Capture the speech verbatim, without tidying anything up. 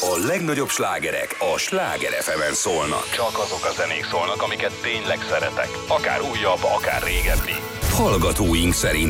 A legnagyobb slágerek a Sláger ef emen szólnak. Csak azok a zenék szólnak, amiket tényleg szeretek. Akár újabb, akár régebbi. Hallgatóink szerint